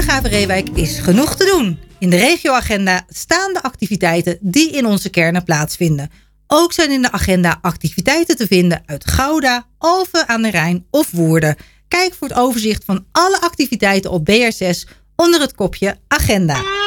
Haven-Reewijk is genoeg te doen. In de regioagenda staan de activiteiten die in onze kernen plaatsvinden. Ook zijn in de agenda activiteiten te vinden uit Gouda, Alphen aan de Rijn of Woerden. Kijk voor het overzicht van alle activiteiten op BR6 onder het kopje Agenda.